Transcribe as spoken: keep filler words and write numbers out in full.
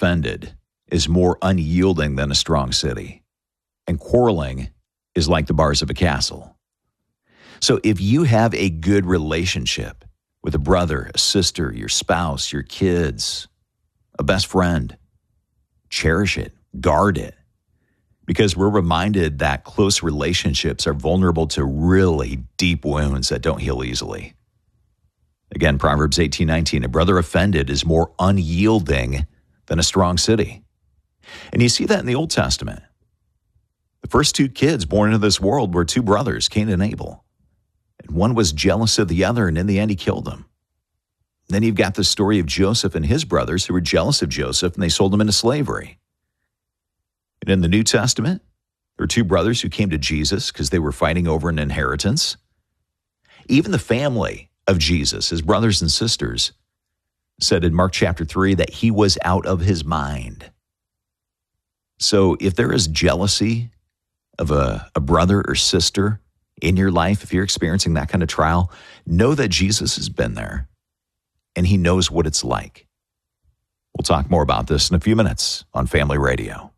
offended is more unyielding than a strong city, and quarreling is like the bars of a castle. So if you have a good relationship with a brother, a sister, your spouse, your kids, a best friend, cherish it, guard it, because we're reminded that close relationships are vulnerable to really deep wounds that don't heal easily. Again, Proverbs eighteen nineteen, a brother offended is more unyielding than a strong city. And you see that in the Old Testament. The first two kids born into this world were two brothers, Cain and Abel. And one was jealous of the other, and in the end, he killed him. Then you've got the story of Joseph and his brothers who were jealous of Joseph, and they sold him into slavery. And in the New Testament, there are two brothers who came to Jesus because they were fighting over an inheritance. Even the family of Jesus, his brothers and sisters, said in Mark chapter three that he was out of his mind. So if there is jealousy of a, a brother or sister in your life, if you're experiencing that kind of trial, know that Jesus has been there and he knows what it's like. We'll talk more about this in a few minutes on Family Radio.